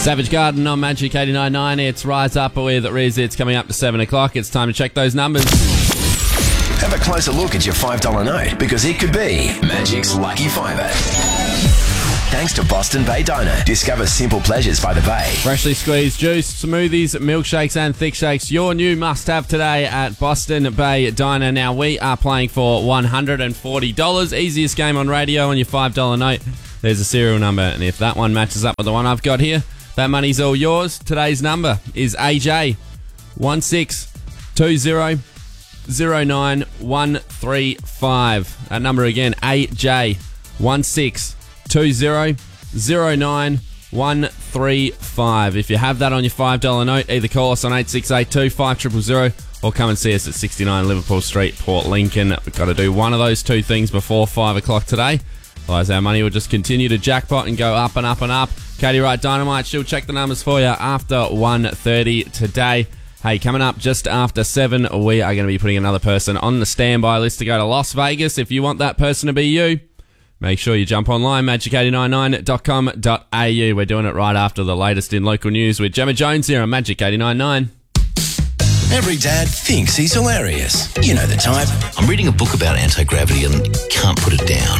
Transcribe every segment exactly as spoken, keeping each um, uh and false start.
Savage Garden on Magic eighty-nine point nine. It's Rise Up with Riz. It's coming up to seven o'clock. It's time to check those numbers. Have a closer look at your five dollar note, because it could be Magic's Lucky Fiver. Thanks to Boston Bay Diner. Discover simple pleasures by the Bay. Freshly squeezed juice, smoothies, milkshakes and thick shakes. Your new must-have today at Boston Bay Diner. Now, we are playing for one hundred forty dollars. Easiest game on radio on your five dollar note. There's a serial number, and if that one matches up with the one I've got here, that money's all yours. Today's number is A J one six two zero zero nine one three five. That number again, A J one six two zero zero nine one three five. If you have that on your five dollar note, either call us on eight six eight two five zero zero zero or come and see us at sixty-nine Liverpool Street, Port Lincoln. We've got to do one of those two things before five o'clock today. Otherwise, our money will just continue to jackpot and go up and up and up. Katie Wright Dynamite, she'll check the numbers for you after one thirty today. Hey, coming up just after seven, we are going to be putting another person on the standby list to go to Las Vegas. If you want that person to be you, make sure you jump online, magic eight nine nine dot com dot a u. We're doing it right after the latest in local news with Gemma Jones here on Magic eighty nine nine. Every dad thinks he's hilarious. You know the type. I'm reading a book about anti-gravity and can't put it down.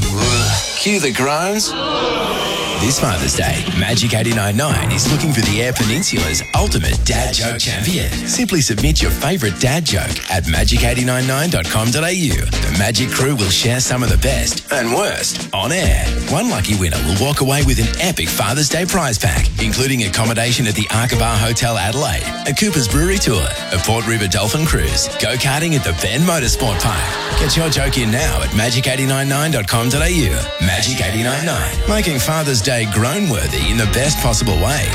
Cue the groans. This Father's Day, Magic eighty-nine point nine is looking for the Eyre Peninsula's ultimate dad joke champion. Simply submit your favourite dad joke at magic eight nine nine dot com dot a u. The Magic crew will share some of the best and worst on air. One lucky winner will walk away with an epic Father's Day prize pack, including accommodation at the Arkabar Hotel Adelaide, a Cooper's Brewery tour, a Port River Dolphin cruise, go-karting at the Bend Motorsport Park. Get your joke in now at magic eight nine nine dot com dot a u. Magic eighty nine point nine, making Father's Day grown-worthy in the best possible way.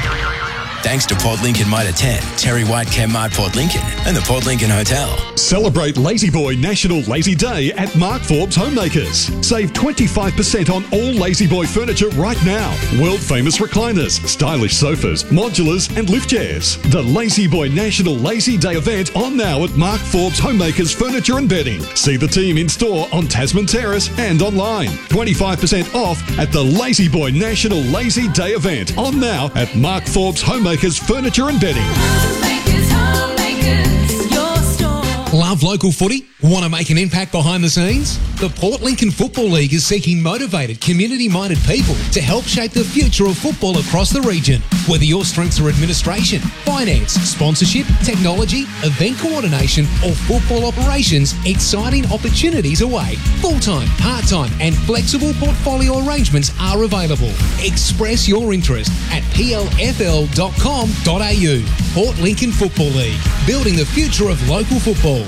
Thanks to Port Lincoln Motor ten, Terry White Chemmart Port Lincoln, and the Port Lincoln Hotel. Celebrate Lazy Boy National Lazy Day at Mark Forbes Homemakers. Save twenty-five percent on all Lazy Boy furniture right now. World famous recliners, stylish sofas, modulars and lift chairs. The Lazy Boy National Lazy Day event on now at Mark Forbes Homemakers Furniture and Bedding. See the team in store on Tasman Terrace and online. twenty-five percent off at the Lazy Boy National Lazy Day event on now at Mark Forbes Homemakers Furniture and Bedding. Homemakers, Homemakers, your store. Love local footy? Want to make an impact behind the scenes? The Port Lincoln Football League is seeking motivated, community-minded people to help shape the future of football across the region. Whether your strengths are administration, finance, sponsorship, technology, event coordination, or football operations, exciting opportunities await. Full-time, part-time, and flexible portfolio arrangements are available. Express your interest at p l f l dot com dot a u. Port Lincoln Football League, building the future of local football.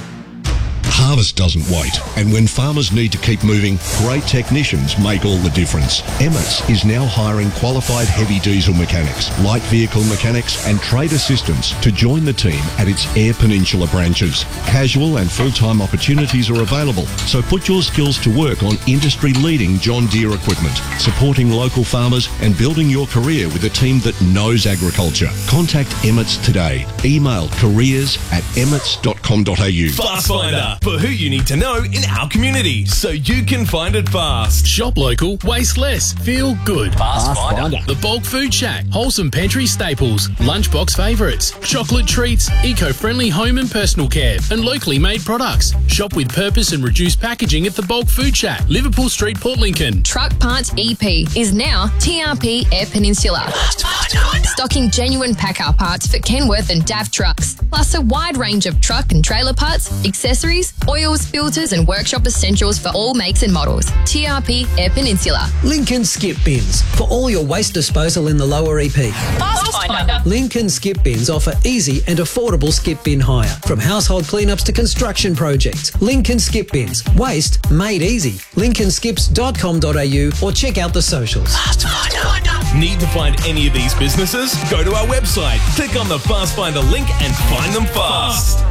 Harvest doesn't wait, and when farmers need to keep moving, great technicians make all the difference. Emmets is now hiring qualified heavy diesel mechanics, light vehicle mechanics and trade assistants to join the team at its Eyre Peninsula branches. Casual and full-time opportunities are available, so put your skills to work on industry-leading John Deere equipment, supporting local farmers and building your career with a team that knows agriculture. Contact Emmets today. Email careers at emmets dot com dot a u. Fast Finder, for who you need to know in our community, so you can find it fast. Shop local, waste less, feel good. Fast Finder. The Bulk Food Shack, wholesome pantry staples, lunchbox favourites, chocolate treats, eco-friendly home and personal care, and locally made products. Shop with purpose and reduced packaging at the Bulk Food Shack, Liverpool Street, Port Lincoln. Truck Parts E P is now T R P Eyre Peninsula. Stocking genuine Packard parts for Kenworth and D A F trucks, plus a wide range of truck and trailer parts, accessories, oils, filters and workshop essentials for all makes and models. T R P Eyre Peninsula. Lincoln Skip Bins, for all your waste disposal in the lower E P. Fast Finder. Lincoln Skip Bins offer easy and affordable skip bin hire, from household cleanups to construction projects. Lincoln Skip Bins, waste made easy. lincoln skips dot com dot a u or check out the socials. Fast Finder. Need to find any of these businesses? Go to our website, click on the Fast Finder link and find them fast.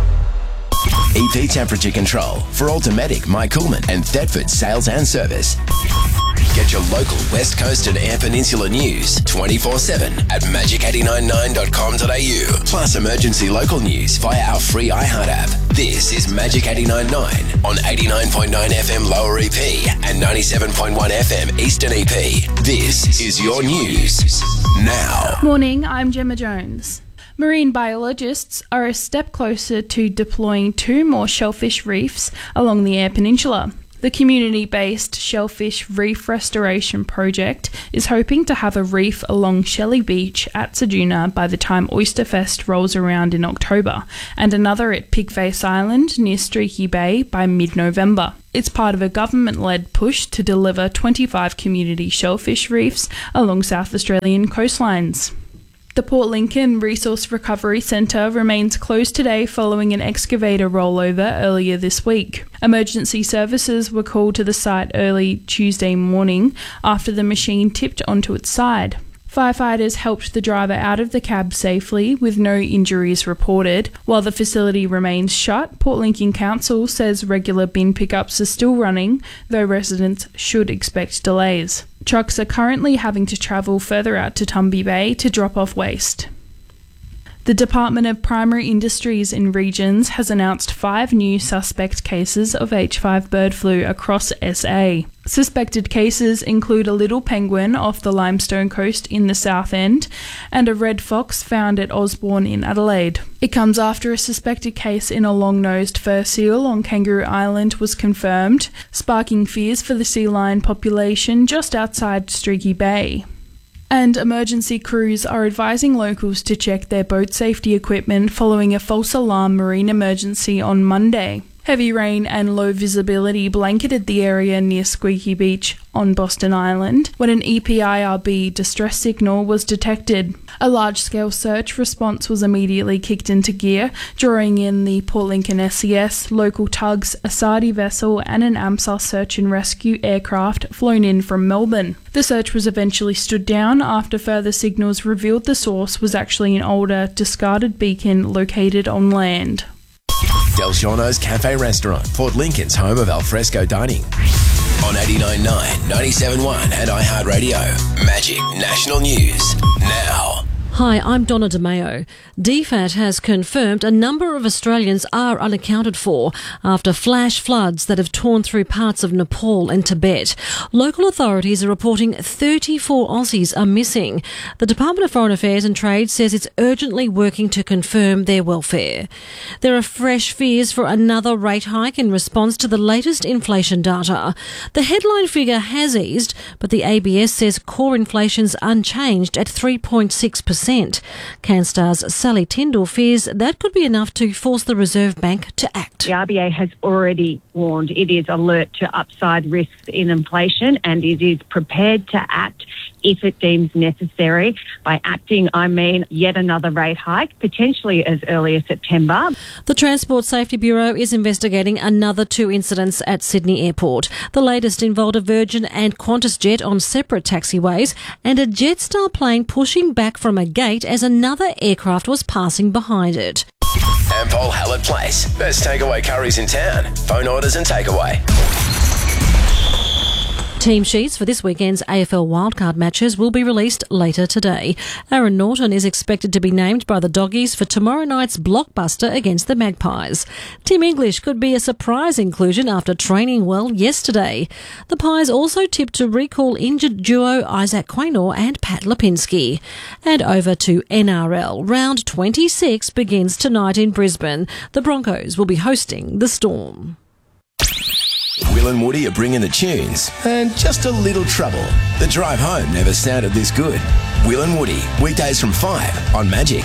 E P Temperature Control for Automatic, Mike Coolman and Thetford Sales and Service. Get your local West Coast and Air Peninsula news twenty-four seven at magic eight nine nine dot com dot a u. Plus emergency local news via our free iHeart app. This is Magic eight nine nine on eighty-nine point nine F M Lower E P and ninety-seven point one F M Eastern E P. This is your news now. Morning, I'm Gemma Jones. Marine biologists are a step closer to deploying two more shellfish reefs along the Eyre Peninsula. The community-based Shellfish Reef Restoration Project is hoping to have a reef along Shelley Beach at Ceduna by the time Oysterfest rolls around in October, and another at Pigface Island near Streaky Bay by mid-November. It's part of a government-led push to deliver twenty-five community shellfish reefs along South Australian coastlines. The Port Lincoln Resource Recovery Centre remains closed today following an excavator rollover earlier this week. Emergency services were called to the site early Tuesday morning after the machine tipped onto its side. Firefighters helped the driver out of the cab safely with no injuries reported. While the facility remains shut, Port Lincoln Council says regular bin pickups are still running, though residents should expect delays. Trucks are currently having to travel further out to Tumby Bay to drop off waste. The Department of Primary Industries and Regions has announced five new suspect cases of H five bird flu across S A. Suspected cases include a little penguin off the Limestone Coast in the South End and a red fox found at Osborne in Adelaide. It comes after a suspected case in a long-nosed fur seal on Kangaroo Island was confirmed, sparking fears for the sea lion population just outside Streaky Bay. And emergency crews are advising locals to check their boat safety equipment following a false alarm marine emergency on Monday. Heavy rain and low visibility blanketed the area near Squeaky Beach on Boston Island when an E P I R B distress signal was detected. A large-scale search response was immediately kicked into gear, drawing in the Port Lincoln S E S, local tugs, a Sardi vessel and an AMSA search and rescue aircraft flown in from Melbourne. The search was eventually stood down after further signals revealed the source was actually an older, discarded beacon located on land. Del Giorno's Cafe Restaurant, Port Lincoln's home of alfresco dining. On eighty-nine point nine, ninety-seven point one and iHeartRadio. Magic National News now. Hi, I'm Donna DeMeo. D FAT has confirmed a number of Australians are unaccounted for after flash floods that have torn through parts of Nepal and Tibet. Local authorities are reporting thirty-four Aussies are missing. The Department of Foreign Affairs and Trade says it's urgently working to confirm their welfare. There are fresh fears for another rate hike in response to the latest inflation data. The headline figure has eased, but the A B S says core inflation's unchanged at three point six percent. CanStar's Sally Tyndall fears that could be enough to force the Reserve Bank to act. The R B A has already warned it is alert to upside risks in inflation and it is prepared to act if it deems necessary. By acting, I mean yet another rate hike, potentially as early as September. The Transport Safety Bureau is investigating another two incidents at Sydney Airport. The latest involved a Virgin and Qantas jet on separate taxiways and a Jetstar plane pushing back from a gate as another aircraft was passing behind it. Ampol Hallett Place. Best takeaway curries in town. Phone orders and takeaway. Team sheets for this weekend's A F L wildcard matches will be released later today. Aaron Norton is expected to be named by the Doggies for tomorrow night's blockbuster against the Magpies. Tim English could be a surprise inclusion after training well yesterday. The Pies also tipped to recall injured duo Isaac Quaynor and Pat Lipinski. And over to N R L. Round twenty-six begins tonight in Brisbane. The Broncos will be hosting the Storm. Will and Woody are bringing the tunes and just a little trouble. The drive home never sounded this good. Will and Woody, weekdays from five on Magic.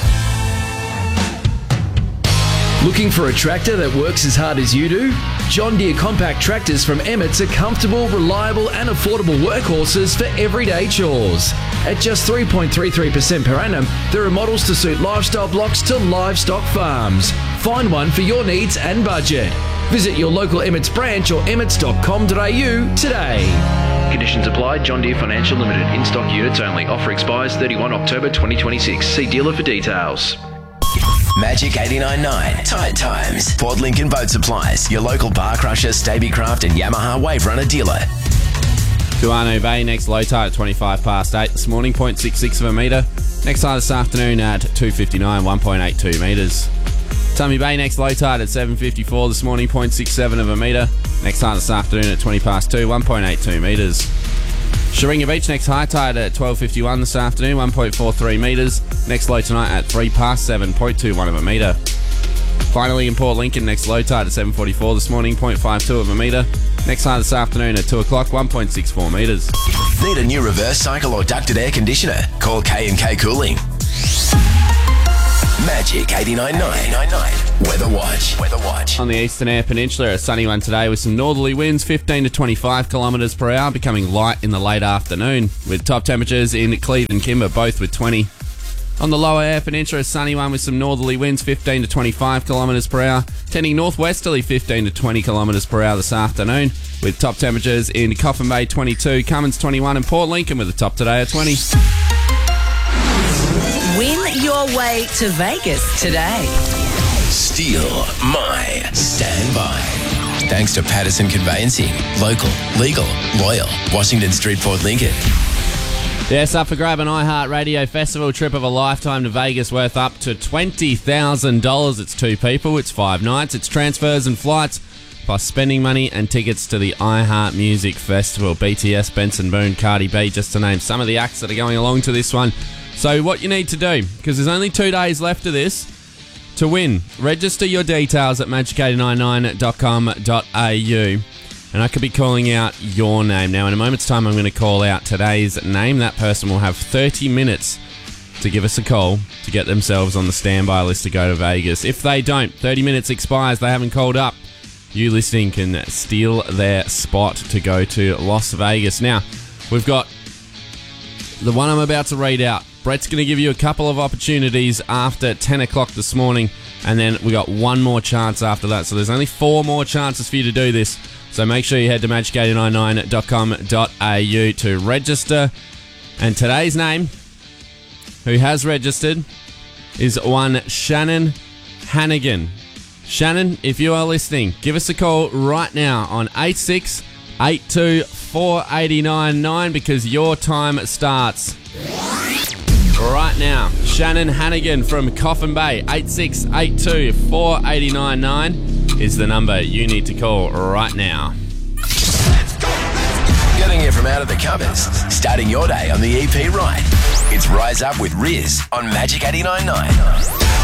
Looking for a tractor that works as hard as you do? John Deere compact tractors from Emmett's are comfortable, reliable and affordable workhorses for everyday chores. At just three point three three percent per annum, there are models to suit lifestyle blocks to livestock farms. Find one for your needs and budget. Visit your local Emmett's branch or emmets dot com dot a u today. Conditions apply. John Deere Financial Limited. In-stock units only. Offer expires thirty-first October twenty twenty-six. See dealer for details. Magic eighty-nine point nine. Tide Times. Port Lincoln Boat Supplies. Your local Bar Crusher, Stabicraft and Yamaha Wave Runner dealer. Guano Bay, next low tide at twenty-five past eight this morning, zero point six six of a metre. Next tide this afternoon at two fifty-nine, one point eight two metres. Tummy Bay, next low tide at seven fifty-four this morning, zero point six seven of a metre. Next tide this afternoon at twenty past two, one point eight two metres. Sharinga Beach, next high tide at twelve fifty-one this afternoon, one point four three metres. Next low tonight at three past seven, zero point two one of a metre. Finally in Port Lincoln, next low tide at seven forty-four this morning, zero point five two of a metre. Next tide this afternoon at two o'clock, one point six four metres. Need a new reverse cycle or ducted air conditioner? Call K and K Cooling. Magic eighty-nine point nine. Weather Watch. Weather Watch. On the Eastern Air Peninsula, a sunny one today with some northerly winds, fifteen to twenty-five kilometres per hour, becoming light in the late afternoon, with top temperatures in Cleve and Kimber, both with twenty. On the Lower Air Peninsula, a sunny one with some northerly winds, fifteen to twenty-five kilometres per hour, tending northwesterly, fifteen to twenty kilometres per hour this afternoon, with top temperatures in Coffin Bay, twenty-two, Cummins, twenty-one, and Port Lincoln with a top today at twenty. Win your way to Vegas today. Steal my standby. Thanks to Patterson Conveyancing. Local, legal, loyal. Washington Street, Port Lincoln. Yes, up for grab an iHeartRadio Festival trip of a lifetime to Vegas worth up to twenty thousand dollars. It's two people, it's five nights, it's transfers and flights, plus spending money and tickets to the iHeart Music Festival. B T S, Benson Boone, Cardi B, just to name some of the acts that are going along to this one. So what you need to do, because there's only two days left of this, to win, register your details at magic eight nine nine dot com dot a u. And I could be calling out your name. Now, in a moment's time, I'm going to call out today's name. That person will have thirty minutes to give us a call to get themselves on the standby list to go to Vegas. If they don't, thirty minutes expires, they haven't called up, you listening can steal their spot to go to Las Vegas. Now, we've got the one I'm about to read out. Brett's going to give you a couple of opportunities after ten o'clock this morning, and then we got one more chance after that. So there's only four more chances for you to do this. So make sure you head to magic eight nine nine dot com dot a u to register. And today's name, who has registered, is one Shannon Hannigan. Shannon, if you are listening, give us a call right now on eight six eight two four eight nine nine because your time starts right now. Shannon Hannigan from Coffin Bay, eight six eight two four eight nine nine is the number you need to call right now. Getting you from out of the covers, starting your day on the E P right. It's Rise Up with Riz on Magic eighty-nine point nine.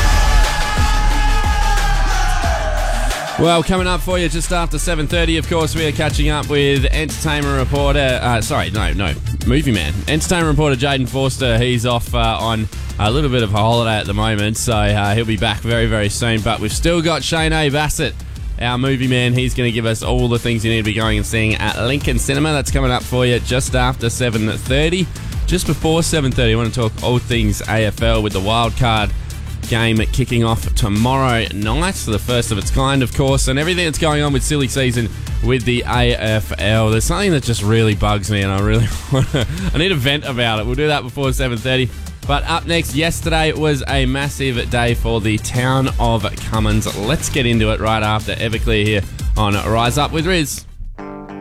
Well, coming up for you just after seven thirty, of course, we are catching up with entertainment reporter, uh, sorry, no, no, movie man. Entertainment reporter Jaden Forster. He's off uh, on a little bit of a holiday at the moment, so uh, he'll be back very, very soon. But we've still got Shane A. Bassett, our movie man. He's going to give us all the things you need to be going and seeing at Lincoln Cinema. That's coming up for you just after seven thirty. Just before seven thirty, I want to talk all things A F L with the wildcard game kicking off tomorrow night, so the first of its kind, of course, and everything that's going on with silly season with the A F L. There's something that just really bugs me, and I really want to, I need to vent about it. We'll do that before seven thirty. But up next, yesterday was a massive day for the town of Cummins. Let's get into it right after Everclear here on Rise Up with Riz.